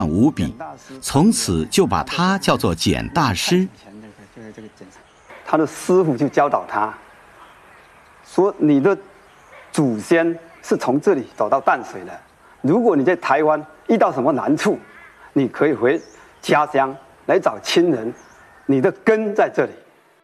无比，从此就把他叫做简大师。 他的师傅就教导他说：“你的祖先是从这里走到淡水的。如果你在台湾遇到什么难处，你可以回家乡来找亲人，你的根在这里。”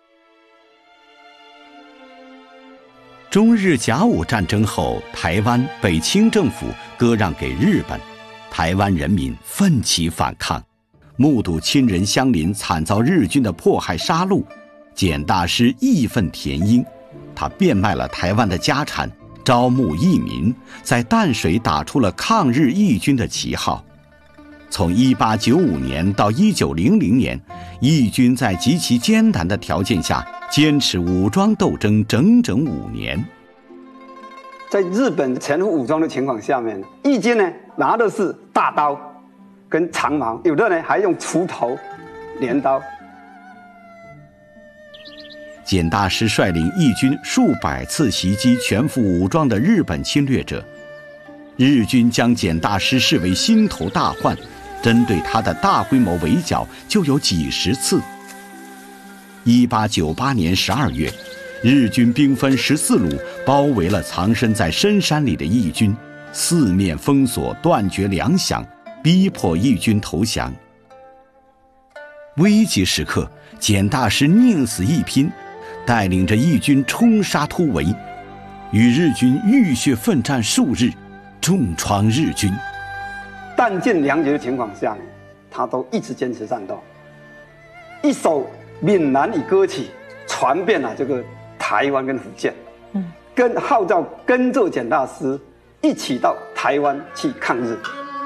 中日甲午战争后，台湾被清政府割让给日本，台湾人民奋起反抗，目睹亲人乡邻惨遭日军的迫害杀戮，简大师义愤填膺，他变卖了台湾的家产，招募义民，在淡水打出了抗日义军的旗号。从1895年到1900年，义军在极其艰难的条件下坚持武装斗争整整5年。 在日本全副武装的情况下面，义军呢拿的是大刀跟长矛，有的呢还用锄头、镰刀。 简大师率领义军数百次袭击全副武装的日本侵略者，日军将简大师视为心头大患，针对他的大规模围剿就有几十次。1898年12月，日军兵分14路，包围了藏身在深山里的义军，四面封锁，断绝粮饷，逼迫义军投降。危急时刻，简大师宁死一拼，带领着义军冲杀突围，与日军浴血奋战数日，重创日军。 弹尽粮绝的情况下呢，他都一直坚持战斗。一首闽南语歌曲传遍了这个台湾跟福建，跟号召跟着简大师一起到台湾去抗日。